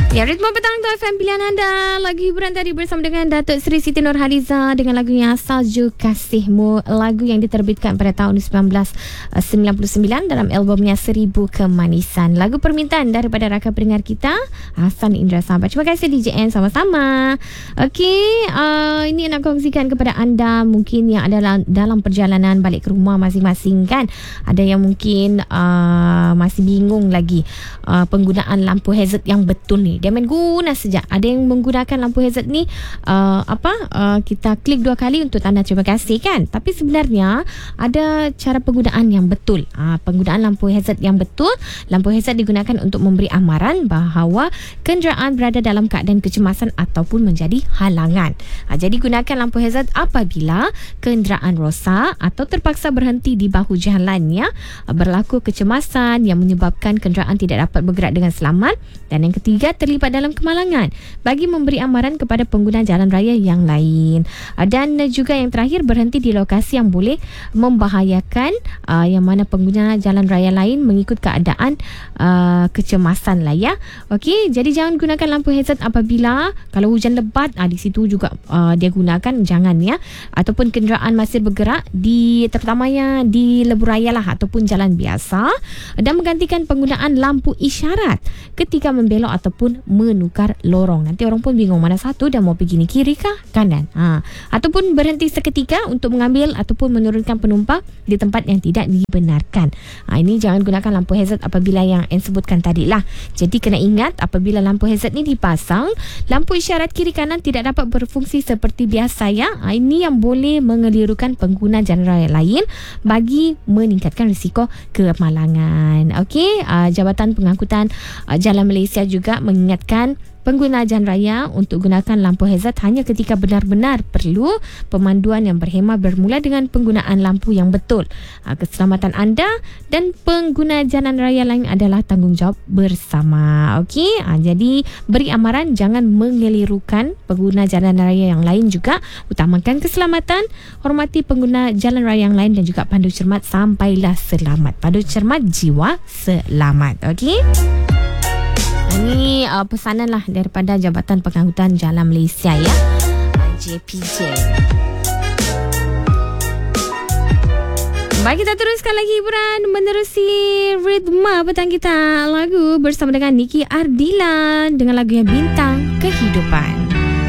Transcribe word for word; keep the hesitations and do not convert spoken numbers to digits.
Ya, Ritma Petang tu F M pilihan anda. Lagu hiburan tadi bersama dengan Datuk Seri Siti Nurhaliza dengan lagunya Salju Kasihmu, lagu yang diterbitkan pada tahun sembilan belas sembilan puluh sembilan dalam albumnya Seribu Kemanisan. Lagu permintaan daripada rakan pendengar kita Hasan Indra Sahabat. Terima kasih D J N, sama-sama. Okey, uh, ini nak kongsikan kepada anda mungkin yang ada dalam perjalanan balik ke rumah masing-masing kan. Ada yang mungkin uh, masih bingung lagi uh, penggunaan lampu hazard yang betul ni. Dia main guna sejak. Ada yang menggunakan lampu hazard ni uh, apa uh, kita klik dua kali untuk tanda terima kasih kan. Tapi sebenarnya ada cara penggunaan yang betul. Uh, penggunaan lampu hazard yang betul. Lampu hazard digunakan untuk memberi amaran bahawa kenderaan berada dalam keadaan kecemasan ataupun menjadi halangan. Uh, jadi gunakan lampu hazard apabila kenderaan rosak atau terpaksa berhenti di bahu jalannya, uh, berlaku kecemasan yang menyebabkan kenderaan tidak dapat bergerak dengan selamat, dan yang ketiga terlibat dalam kemalangan bagi memberi amaran kepada pengguna jalan raya yang lain. Dan juga yang terakhir, berhenti di lokasi yang boleh membahayakan, uh, yang mana pengguna jalan raya lain mengikut keadaan uh, kecemasan lah ya. Okey, jadi jangan gunakan lampu hazard apabila kalau hujan lebat, uh, di situ juga uh, dia gunakan, jangan ya. Ataupun kenderaan masih bergerak di terutamanya di lebuh raya lah ataupun jalan biasa, dan menggantikan penggunaan lampu isyarat ketika membelok ataupun menukar lorong. Nanti orang pun bingung mana satu, dah mau pergi ni kiri kah kanan. Ha. Ataupun berhenti seketika untuk mengambil ataupun menurunkan penumpang di tempat yang tidak dibenarkan. Ha, ini jangan gunakan lampu hazard apabila yang N sebutkan tadi lah. Jadi kena ingat, apabila lampu hazard ni dipasang, lampu isyarat kiri kanan tidak dapat berfungsi seperti biasa ya. Ha, ini yang boleh mengelirukan pengguna jalan raya lain bagi meningkatkan risiko kemalangan. Okey, uh, Jabatan Pengangkutan uh, Jalan Malaysia juga mengingatkan pengguna jalan raya untuk gunakan lampu hazard hanya ketika benar-benar perlu. Pemanduan yang berhemah bermula dengan penggunaan lampu yang betul. Keselamatan anda dan pengguna jalan raya lain adalah tanggungjawab bersama. Okey, jadi beri amaran jangan mengelirukan pengguna jalan raya yang lain juga. Utamakan keselamatan, hormati pengguna jalan raya yang lain dan juga pandu cermat sampailah selamat. Pandu cermat, jiwa selamat. Okey. Ini uh, pesanan lah daripada Jabatan Pengangkutan Jalan Malaysia ya, J P J. Baik, kita teruskan lagi hiburan menerusi ritma petang kita. Lagu bersama dengan Niki Ardila dengan lagunya Bintang Kehidupan.